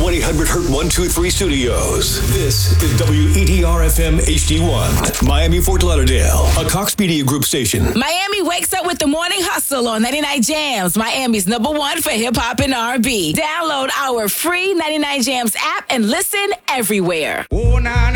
1-800-HURT-123 Studios. This is WEDR-FM HD1, Miami, Fort Lauderdale, a Cox Media Group station. Miami wakes up with the Morning Hustle on 99 Jams, Miami's #1 for hip-hop and R&B. Download our free 99 Jams app and listen everywhere. Oh, nah, nah.